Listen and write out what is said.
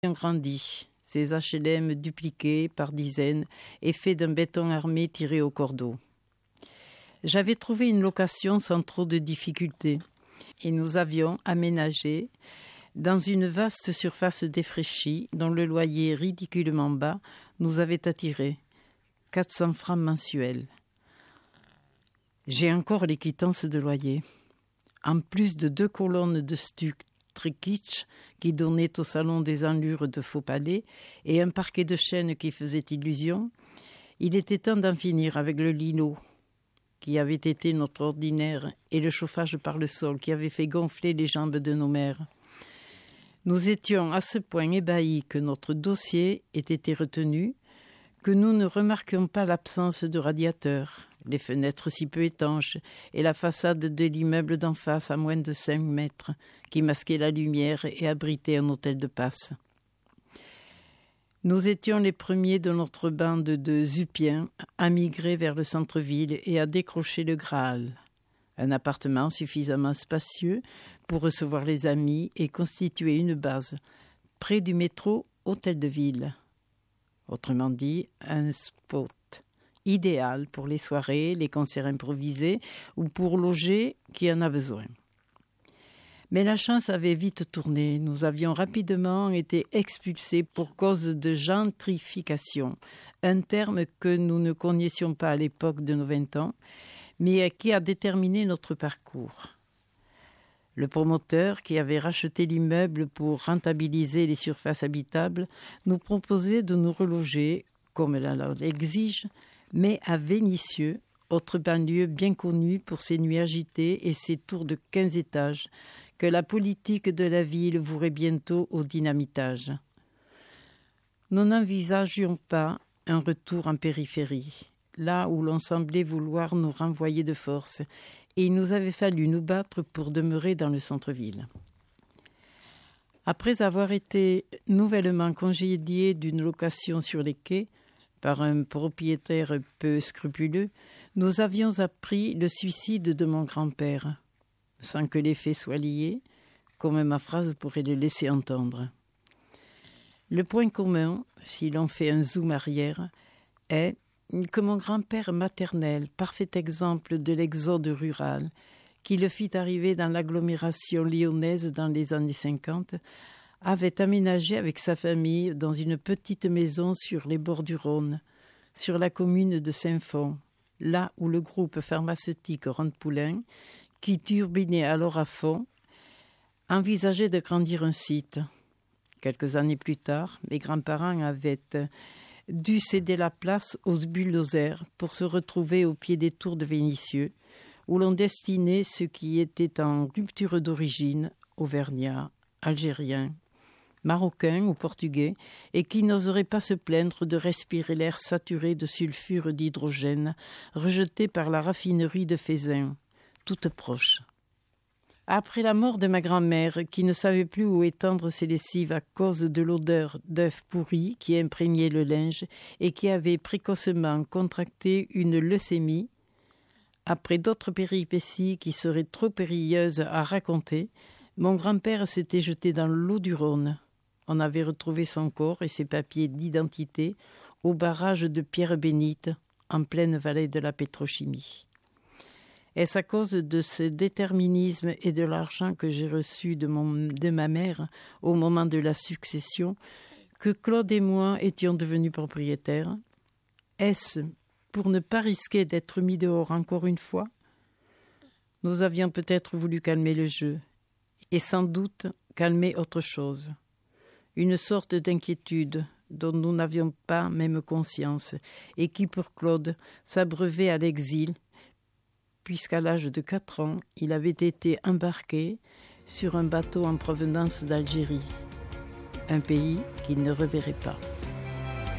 ont grandi, ces HLM dupliqués par dizaines et faits d'un béton armé tiré au cordeau. J'avais trouvé une location sans trop de difficultés et nous avions aménagé dans une vaste surface défraîchie dont le loyer ridiculement bas nous avait attirés, 400 francs mensuels. J'ai encore les quittances de loyer. En plus de 2 colonnes de stuc très kitsch qui donnaient au salon des allures de faux palais et un parquet de chêne qui faisait illusion, il était temps d'en finir avec le lino qui avait été notre ordinaire et le chauffage par le sol qui avait fait gonfler les jambes de nos mères. Nous étions à ce point ébahis que notre dossier ait été retenu, que nous ne remarquions pas l'absence de radiateur, les fenêtres si peu étanches et la façade de l'immeuble d'en face à moins de 5 mètres qui masquait la lumière et abritait un hôtel de passe. Nous étions les premiers de notre bande de Zupiens à migrer vers le centre-ville et à décrocher le Graal, un appartement suffisamment spacieux pour recevoir les amis et constituer une base près du métro Hôtel de Ville. Autrement dit, un spot idéal pour les soirées, les concerts improvisés ou pour loger qui en a besoin. Mais la chance avait vite tourné. Nous avions rapidement été expulsés pour cause de gentrification, un terme que nous ne connaissions pas à l'époque de nos 20 ans, mais qui a déterminé notre parcours. Le promoteur, qui avait racheté l'immeuble pour rentabiliser les surfaces habitables, nous proposait de nous reloger, comme la loi l'exige, mais à Vénissieux, autre banlieue bien connue pour ses nuits agitées et ses tours de 15 étages, que la politique de la ville vouerait bientôt au dynamitage. Nous n'envisagions pas un retour en périphérie, là où l'on semblait vouloir nous renvoyer de force, et il nous avait fallu nous battre pour demeurer dans le centre-ville. Après avoir été nouvellement congédiés d'une location sur les quais par un propriétaire peu scrupuleux, nous avions appris le suicide de mon grand-père, sans que les faits soient liés, comme ma phrase pourrait le laisser entendre. Le point commun, si l'on fait un zoom arrière, est que mon grand-père maternel, parfait exemple de l'exode rural, qui le fit arriver dans l'agglomération lyonnaise dans les années 50, avait aménagé avec sa famille dans une petite maison sur les bords du Rhône, sur la commune de Saint-Fond, là où le groupe pharmaceutique Rhône-Poulain, qui turbinait alors à fond, envisageait de grandir un site. Quelques années plus tard, mes grands-parents avaient dû céder la place aux bulldozers pour se retrouver au pied des tours de Vénissieux, où l'on destinait ceux qui étaient en rupture d'origine, auvergnats, algériens, marocains ou portugais, et qui n'oseraient pas se plaindre de respirer l'air saturé de sulfure d'hydrogène rejeté par la raffinerie de Faisin, toute proche. Après la mort de ma grand-mère, qui ne savait plus où étendre ses lessives à cause de l'odeur d'œufs pourris qui imprégnait le linge et qui avait précocement contracté une leucémie, après d'autres péripéties qui seraient trop périlleuses à raconter, mon grand-père s'était jeté dans l'eau du Rhône. On avait retrouvé son corps et ses papiers d'identité au barrage de Pierre-Bénite, en pleine vallée de la pétrochimie. Est-ce à cause de ce déterminisme et de l'argent que j'ai reçu de ma mère au moment de la succession que Claude et moi étions devenus propriétaires? Est-ce pour ne pas risquer d'être mis dehors encore une fois? Nous avions peut-être voulu calmer le jeu et sans doute calmer autre chose. Une sorte d'inquiétude dont nous n'avions pas même conscience et qui, pour Claude, s'abreuvait à l'exil, puisqu'à l'âge de 4 ans, il avait été embarqué sur un bateau en provenance d'Algérie, un pays qu'il ne reverrait pas.